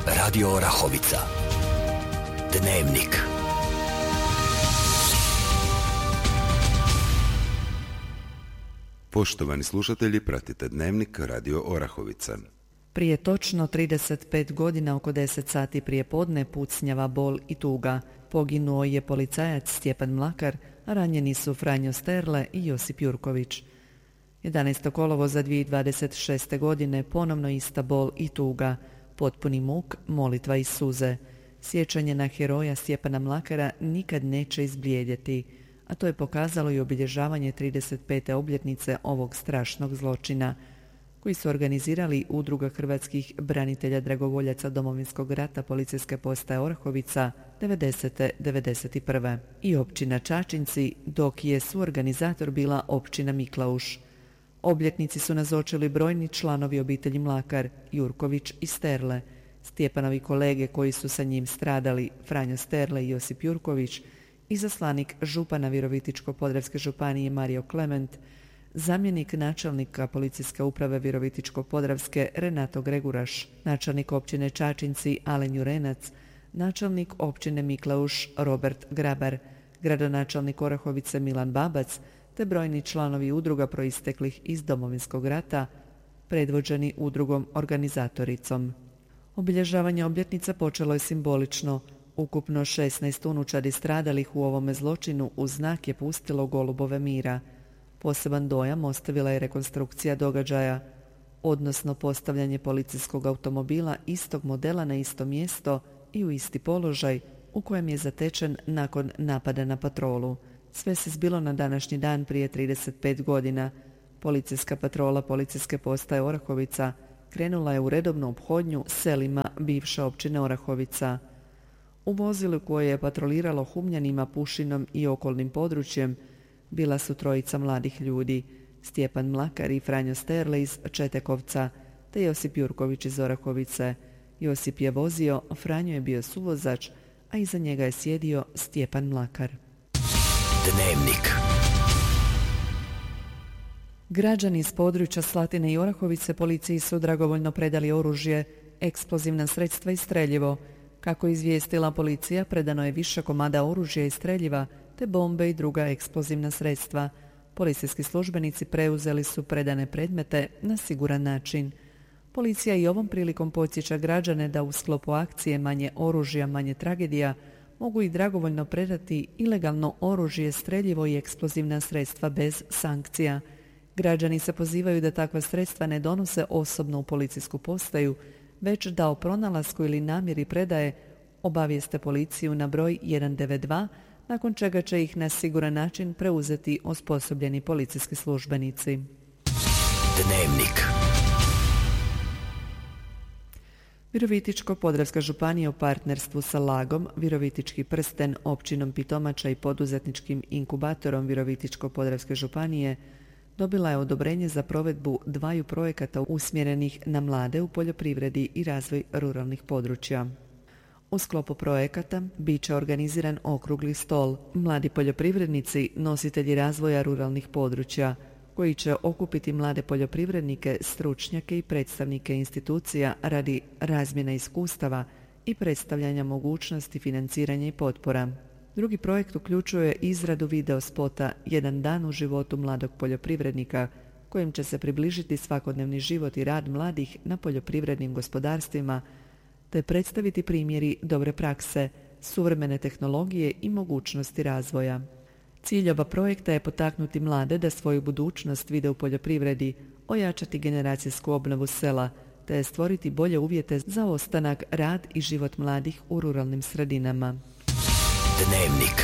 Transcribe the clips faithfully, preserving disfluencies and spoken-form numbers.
Radio Orahovica. Dnevnik. Poštovani slušatelji, pratite Dnevnik Radio Orahovica. Prije točno trideset pet godina, oko deset sati prije podne, pucnjava, bol i tuga. Poginuo je policajac Stjepan Mlakar, a ranjeni su Franjo Sterle i Josip Jurković. jedanaestog kolovoza dvije tisuće dvadeset šeste. godine ponovno ista bol i tuga, potpuni muk, molitva i suze. Sjećanje na heroja Stjepana Mlakara nikad neće izblijedjeti, a to je pokazalo i obilježavanje trideset pete obljetnice ovog strašnog zločina, koji su organizirali Udruga hrvatskih branitelja dragovoljaca Domovinskog rata Policijske postaje Orahovica devedesete do devedeset prve. i općina Čačinci, dok je suorganizator bila općina Miklauš. Obljetnici su nazočili brojni članovi obitelji Mlakar, Jurković i Sterle, Stjepanovi kolege koji su sa njim stradali, Franjo Sterle i Josip Jurković, izaslanik župana Virovitičko-podravske županije Mario Klement, zamjenik načelnika policijske uprave Virovitičko-podravske Renato Greguraš, načelnik općine Čačinci Alen Jurenac, načelnik općine Miklauš Robert Grabar, gradonačelnik Orahovice Milan Babac, te brojni članovi udruga proisteklih iz Domovinskog rata, predvođeni udrugom organizatoricom. Obilježavanje obljetnica počelo je simbolično. Ukupno šesnaest unučadi stradalih u ovome zločinu uz znak je pustilo golubove mira. Poseban dojam ostavila je rekonstrukcija događaja, odnosno postavljanje policijskog automobila istog modela na isto mjesto i u isti položaj u kojem je zatečen nakon napada na patrolu. Sve se zbilo na današnji dan prije trideset pet godina. Policijska patrola Policijske postaje Orahovica krenula je u redovnu ophodnju selima bivše općine Orahovica. U vozilu koje je patroliralo Humljanima, Pušinom i okolnim područjem bila su trojica mladih ljudi, Stjepan Mlakar i Franjo Sterle iz Četekovca, te Josip Jurković iz Orahovice. Josip je vozio, Franjo je bio suvozač, a iza njega je sjedio Stjepan Mlakar. Dnevnik. Građani iz područja Slatine i Orahovice policiji su dragovoljno predali oružje, eksplozivna sredstva i streljivo. Kako je izvijestila policija, predano je više komada oružja i streljiva, te bombe i druga eksplozivna sredstva. Policijski službenici preuzeli su predane predmete na siguran način. Policija i ovom prilikom podsjeća građane da u sklopu akcije Manje oružja, manje tragedija mogu i dragovoljno predati ilegalno oružje, streljivo i eksplozivna sredstva bez sankcija. Građani se pozivaju da takva sredstva ne donose osobno u policijsku postaju, već da o pronalasku ili namjeri predaje obavijeste policiju na broj jedan devet dva, nakon čega će ih na siguran način preuzeti osposobljeni policijski službenici. Dnevnik. Virovitičko-podravska županija u partnerstvu sa Lagom, Virovitički prsten, općinom Pitomača i poduzetničkim inkubatorom Virovitičko-podravske županije dobila je odobrenje za provedbu dvaju projekata usmjerenih na mlade u poljoprivredi i razvoj ruralnih područja. U sklopu projekata bit će organiziran okrugli stol Mladi poljoprivrednici, nositelji razvoja ruralnih područja, koji će okupiti mlade poljoprivrednike, stručnjake i predstavnike institucija radi razmjene iskustava i predstavljanja mogućnosti financiranja i potpora. Drugi projekt uključuje izradu video spota Jedan dan u životu mladog poljoprivrednika, kojim će se približiti svakodnevni život i rad mladih na poljoprivrednim gospodarstvima, te predstaviti primjeri dobre prakse, suvremene tehnologije i mogućnosti razvoja. Cilj oba projekta je potaknuti mlade da svoju budućnost vide u poljoprivredi, ojačati generacijsku obnovu sela, te stvoriti bolje uvjete za ostanak, rad i život mladih u ruralnim sredinama. Dnevnik.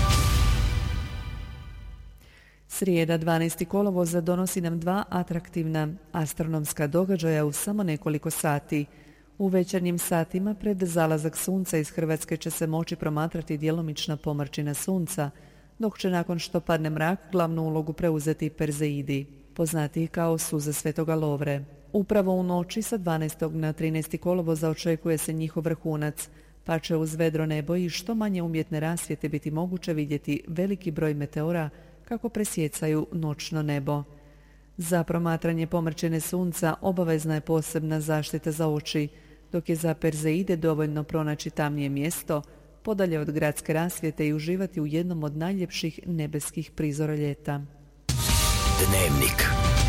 Srijeda dvanaestog kolovoza donosi nam dva atraktivna astronomska događaja u samo nekoliko sati. U večernjim satima pred zalazak sunca iz Hrvatske će se moći promatrati djelomična pomrčina sunca, dok će nakon što padne mrak glavnu ulogu preuzeti Perzeidi, poznatiji kao suze Svetoga Lovre. Upravo u noći sa dvanaestog na trinaesti kolovoza očekuje se njihov vrhunac, pa će uz vedro nebo i što manje umjetne rasvjete biti moguće vidjeti veliki broj meteora kako presjecaju noćno nebo. Za promatranje pomrčine sunca obavezna je posebna zaštita za oči. dok je za Perzeide dovoljno pronaći tamnije mjesto, podalje od gradske rasvjete i uživati u jednom od najljepših nebeskih prizora ljeta. Dnevnik.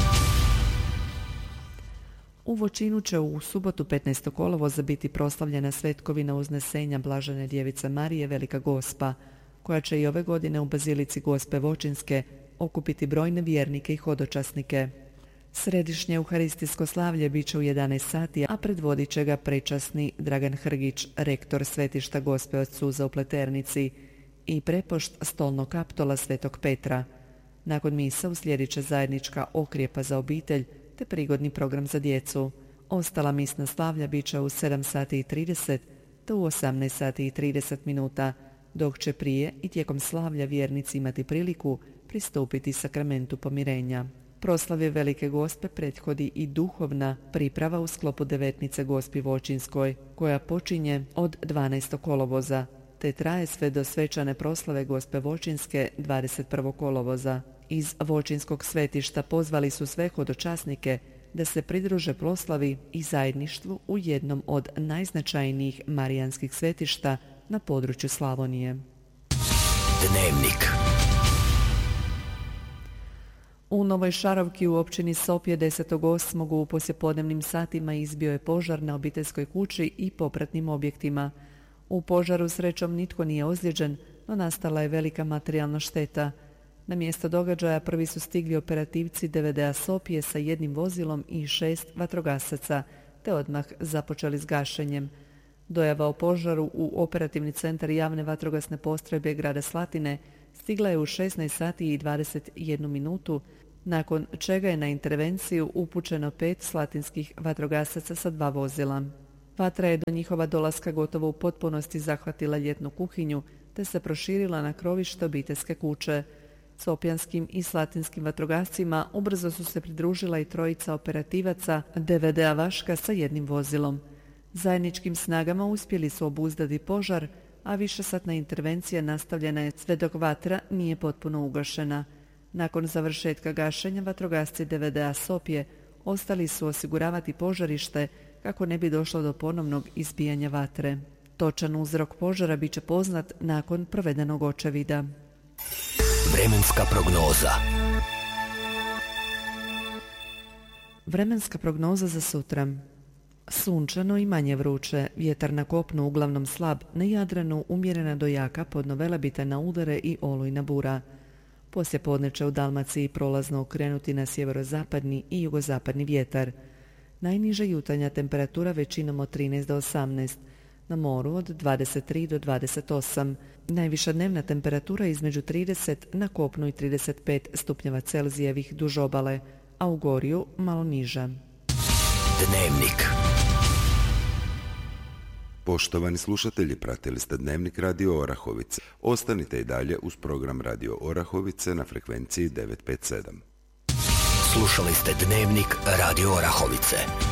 U Voćinu će u subotu petnaestog kolovoza biti proslavljena svetkovina uznesenja Blažene djevice Marije Velika Gospa, koja će i ove godine u Bazilici Gospe Voćinske okupiti brojne vjernike i hodočasnike. Središnje euharistijsko slavlje bit će u jedanaest sati, a predvodit će ga prečasni Dragan Hrgić, rektor svetišta Gospe od Suza u Pleternici i prepošt stolnog kaptola Svetog Petra. Nakon misa uslijedit će zajednička okrijepa za obitelj te prigodni program za djecu. Ostala misna slavlja bit će u sedam sati i trideset te u osamnaest sati i trideset minuta, dok će prije i tijekom slavlja vjernici imati priliku pristupiti sakramentu pomirenja. Proslavi Velike Gospe prethodi i duhovna priprava u sklopu devetnice Gospi Voćinskoj, koja počinje od dvanaestog kolovoza, te traje sve do svečane proslave Gospe Voćinske dvadeset prvog kolovoza. Iz Voćinskog svetišta pozvali su sve hodočasnike da se pridruže proslavi i zajedništvu u jednom od najznačajnijih marijanskih svetišta na području Slavonije. Dnevnik. U Novoj Šarovki u općini Sopje desetog osmog u poslijepodnevnim satima izbio je požar na obiteljskoj kući i popratnim objektima. U požaru srećom nitko nije ozlijeđen, no nastala je velika materijalna šteta. Na mjesto događaja prvi su stigli operativci D V D-a Sopje sa jednim vozilom i šest vatrogasaca, te odmah započeli s gašenjem. Dojava o požaru u operativni centar javne vatrogasne postrojbe grada Slatine stigla je u šesnaest sati i dvadeset jednu minutu, nakon čega je na intervenciju upućeno pet slatinskih vatrogasaca sa dva vozila. Vatra je do njihova dolaska gotovo u potpunosti zahvatila ljetnu kuhinju, te se proširila na krovište obiteljske kuće. Sopjanskim i slatinskim vatrogascima ubrzo su se pridružila i trojica operativaca D V D-a Vaška sa jednim vozilom. Zajedničkim snagama uspjeli su obuzdati požar, a višesatna intervencija nastavljena je sve dok vatra nije potpuno ugašena. Nakon završetka gašenja vatrogasci D V D-a Sopje ostali su osiguravati požarište kako ne bi došlo do ponovnog izbijanja vatre. Točan uzrok požara bit će poznat nakon provedenog očevida. Vremenska prognoza. Vremenska prognoza za sutra. Sunčano i manje vruće, vjetar na kopnu uglavnom slab, na Jadranu umjerena do jaka, podnovelebita na udare i olujna bura. Poslije podne će u Dalmaciji prolazno okrenuti na sjeverozapadni i jugozapadni vjetar. Najniža jutarnja temperatura većinom od trinaest do osamnaest, na moru od dvadeset tri do dvadeset osam. Najviša dnevna temperatura između trideset na kopnu i trideset pet stupnjeva Celzijevih duž obale, a u Gorju malo niža. Dnevnik. Poštovani slušatelji, pratili ste Dnevnik Radio Orahovice. Ostanite i dalje uz program Radio Orahovice na frekvenciji devet pet sedam. Slušali ste Dnevnik Radio Orahovice.